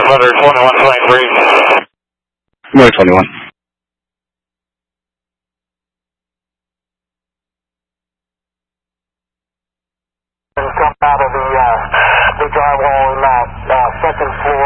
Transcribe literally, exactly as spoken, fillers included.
Defender twenty-one flight three. Runway twenty-one. Come out of the, uh, the drywall in that uh, second floor.